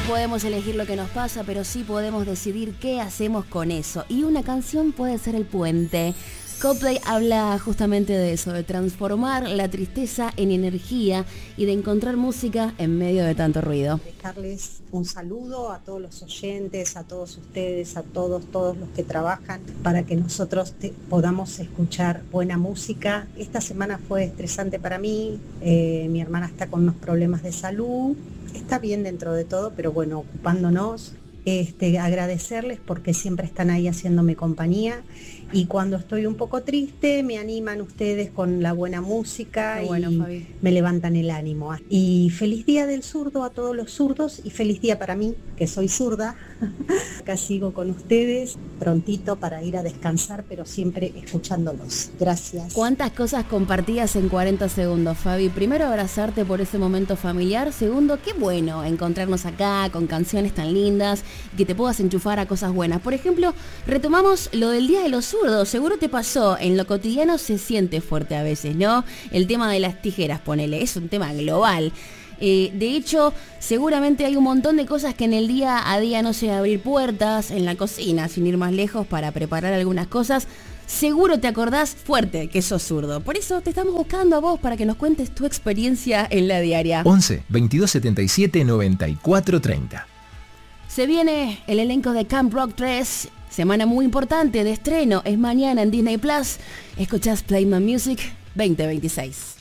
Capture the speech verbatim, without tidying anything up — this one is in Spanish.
podemos elegir lo que nos pasa, pero sí podemos decidir qué hacemos con eso. Y una canción puede ser el puente. Coldplay habla justamente de eso, de transformar la tristeza en energía y de encontrar música en medio de tanto ruido. Dejarles un saludo a todos los oyentes, a todos ustedes, a todos, todos los que trabajan para que nosotros te, podamos escuchar buena música. Esta semana fue estresante para mí, eh, mi hermana está con unos problemas de salud, está bien dentro de todo, pero bueno, ocupándonos. Este, agradecerles porque siempre están ahí haciéndome compañía y cuando estoy un poco triste me animan ustedes con la buena música. Qué bueno, y Fabi. Me levantan el ánimo. Y feliz día del zurdo a todos los zurdos y feliz día para mí, que soy zurda. Acá sigo con ustedes prontito para ir a descansar, pero siempre escuchándolos. Gracias. ¿Cuántas cosas compartidas en cuarenta segundos, Fabi? Primero, abrazarte por ese momento familiar. Segundo, qué bueno encontrarnos acá con canciones tan lindas, que te puedas enchufar a cosas buenas. Por ejemplo, retomamos lo del Día de los Zurdos. Seguro te pasó, en lo cotidiano se siente fuerte a veces, ¿no? El tema de las tijeras, ponele, es un tema global. Eh, de hecho, seguramente hay un montón de cosas que en el día a día, no sé, abrir puertas en la cocina, sin ir más lejos, para preparar algunas cosas. Seguro te acordás fuerte que sos zurdo. Por eso te estamos buscando a vos para que nos cuentes tu experiencia en la diaria. once, veintidós setenta y siete, noventa y cuatro treinta. Se viene el elenco de Camp Rock tres, semana muy importante de estreno, es mañana en Disney Plus. Escuchás Play My Music veinte veintiséis.